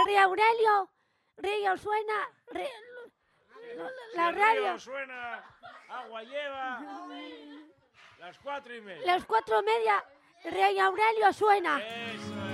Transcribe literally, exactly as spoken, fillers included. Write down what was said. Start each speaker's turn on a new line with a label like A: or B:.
A: Rey Aurelio, Río suena, Río, la
B: Si el
A: radio.
B: río suena, agua lleva. Las cuatro y media.
A: Las cuatro y media, Rey Aurelio suena.
B: Eso es.